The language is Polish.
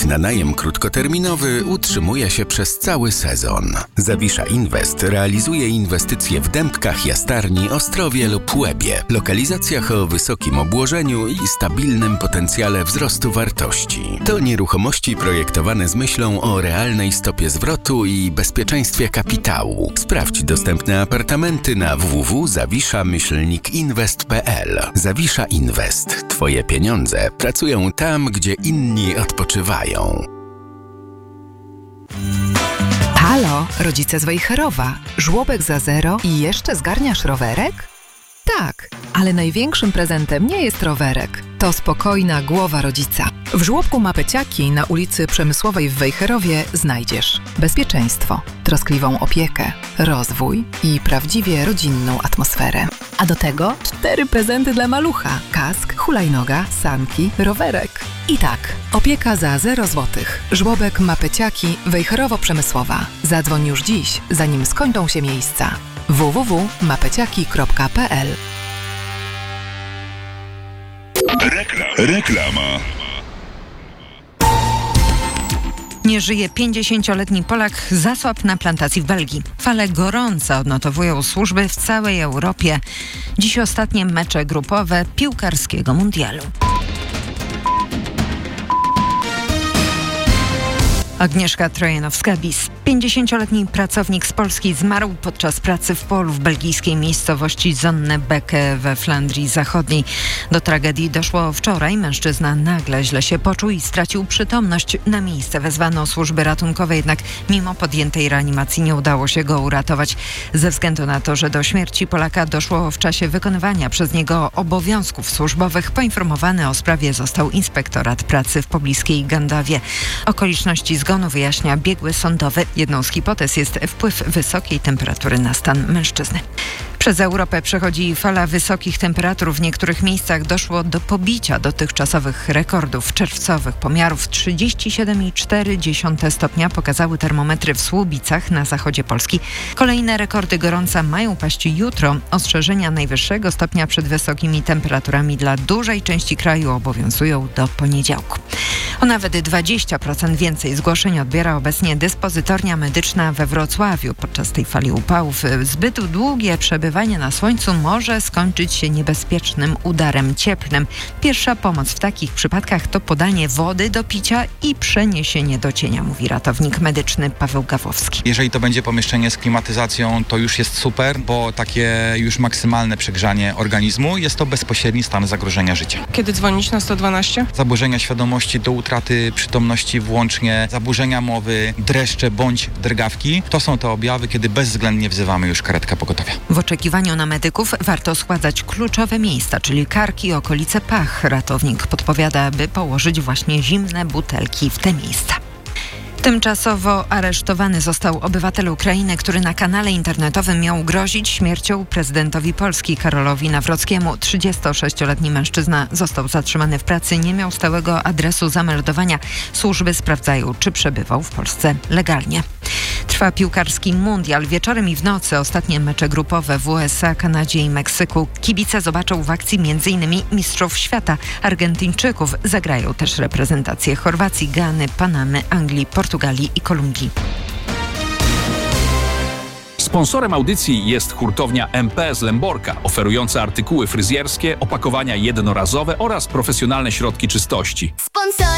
Kredyt na najem krótkoterminowy utrzymuje się przez cały sezon. Zawisza Invest realizuje inwestycje w Dębkach, Jastarni, Ostrowie lub Łebie. Lokalizacjach o wysokim obłożeniu i stabilnym potencjale wzrostu wartości. To nieruchomości projektowane z myślą o realnej stopie zwrotu i bezpieczeństwie kapitału. Sprawdź dostępne apartamenty na www.zawisza-invest.pl. Zawisza Invest. Twoje pieniądze pracują tam, gdzie inni odpoczywają. Halo, rodzice z Wejherowa. Żłobek za 0 i jeszcze zgarniasz rowerek? Tak, ale największym prezentem nie jest rowerek. To spokojna głowa rodzica. W żłobku Mapeciaki na ulicy Przemysłowej w Wejherowie znajdziesz bezpieczeństwo, troskliwą opiekę, rozwój i prawdziwie rodzinną atmosferę. A do tego 4 prezenty dla malucha. Kask, hulajnoga, sanki, rowerek. I tak, opieka za 0 zł. Żłobek Mapeciaki Wejherowo-Przemysłowa. Zadzwoń już dziś, zanim skończą się miejsca. www.mapeciaki.pl. Reklama. Nie żyje 50-letni Polak, zasłabł na plantacji w Belgii. Fale gorące odnotowują służby w całej Europie. Dziś ostatnie mecze grupowe piłkarskiego mundialu. Agnieszka Trojanowska-Bis. 50-letni pracownik z Polski zmarł podczas pracy w polu w belgijskiej miejscowości Zonnebeke we Flandrii Zachodniej. Do tragedii doszło wczoraj. Mężczyzna nagle źle się poczuł i stracił przytomność. Na miejsce wezwano służby ratunkowe, jednak mimo podjętej reanimacji nie udało się go uratować. Ze względu na to, że do śmierci Polaka doszło w czasie wykonywania przez niego obowiązków służbowych, poinformowany o sprawie został Inspektorat Pracy w pobliskiej Gandawie. Okoliczności zgonu wyjaśnia biegły sądowy. Jedną z hipotez jest wpływ wysokiej temperatury na stan mężczyzny. Przez Europę przechodzi fala wysokich temperatur. W niektórych miejscach doszło do pobicia dotychczasowych rekordów czerwcowych. Pomiarów 37,4 stopnia pokazały termometry w Słubicach na zachodzie Polski. Kolejne rekordy gorąca mają paść jutro. Ostrzeżenia najwyższego stopnia przed wysokimi temperaturami dla dużej części kraju obowiązują do poniedziałku. O nawet 20% więcej zgłoszeń odbiera obecnie dyspozytornia medyczna we Wrocławiu. Podczas tej fali upałów zbyt długie przebywanie na słońcu może skończyć się niebezpiecznym udarem cieplnym. Pierwsza pomoc w takich przypadkach to podanie wody do picia i przeniesienie do cienia, mówi ratownik medyczny Paweł Gawłowski. Jeżeli to będzie pomieszczenie z klimatyzacją, to już jest super, bo takie już maksymalne przegrzanie organizmu jest to bezpośredni stan zagrożenia życia. Kiedy dzwonić na 112? Zaburzenia świadomości do utraty przytomności włącznie, zaburzenia mowy, dreszcze bądź drgawki, to są te objawy, kiedy bezwzględnie wzywamy już karetkę pogotowia. W oczekiwaniu na medyków warto schładzać kluczowe miejsca, czyli karki i okolice pach. Ratownik podpowiada, by położyć właśnie zimne butelki w te miejsca. Tymczasowo aresztowany został obywatel Ukrainy, który na kanale internetowym miał grozić śmiercią prezydentowi Polski Karolowi Nawrockiemu. 36-letni mężczyzna został zatrzymany w pracy, nie miał stałego adresu zameldowania. Służby sprawdzają, czy przebywał w Polsce legalnie. Trwa piłkarski mundial. Wieczorem i w nocy ostatnie mecze grupowe w USA, Kanadzie i Meksyku. Kibice zobaczą w akcji m.in. mistrzów świata. Argentyńczyków zagrają też reprezentacje Chorwacji, Gany, Panamy, Anglii, Portugalii i Kolumbii. Sponsorem audycji jest hurtownia MP z Lęborka, oferująca artykuły fryzjerskie, opakowania jednorazowe oraz profesjonalne środki czystości.